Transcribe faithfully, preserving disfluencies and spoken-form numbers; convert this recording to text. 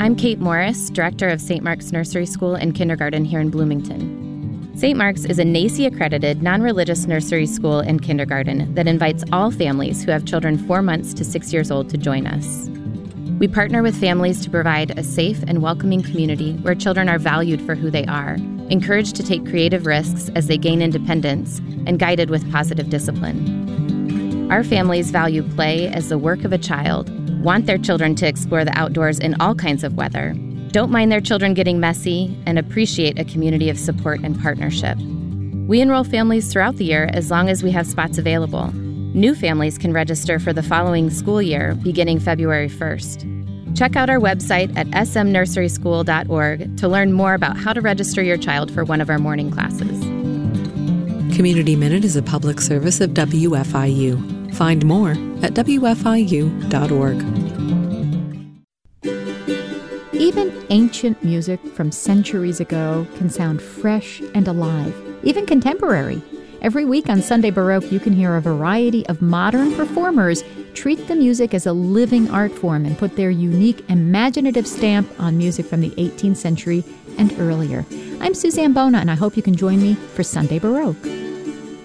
I'm Kate Morris, Director of Saint Mark's Nursery School and Kindergarten here in Bloomington. Saint Mark's is a N A C I-accredited, non-religious nursery school and kindergarten that invites all families who have children four months to six years old to join us. We partner with families to provide a safe and welcoming community where children are valued for who they are, encouraged to take creative risks as they gain independence, and guided with positive discipline. Our families value play as the work of a child, want their children to explore the outdoors in all kinds of weather, don't mind their children getting messy, and appreciate a community of support and partnership. We enroll families throughout the year as long as we have spots available. New families can register for the following school year, beginning February first. Check out our website at s m nursery school dot org to learn more about how to register your child for one of our morning classes. Community Minute is a public service of W F I U. Find more at w f i u dot org. Even ancient music from centuries ago can sound fresh and alive, even contemporary. Every week on Sunday Baroque, you can hear a variety of modern performers treat the music as a living art form and put their unique, imaginative stamp on music from the eighteenth century and earlier. I'm Suzanne Bona, and I hope you can join me for Sunday Baroque.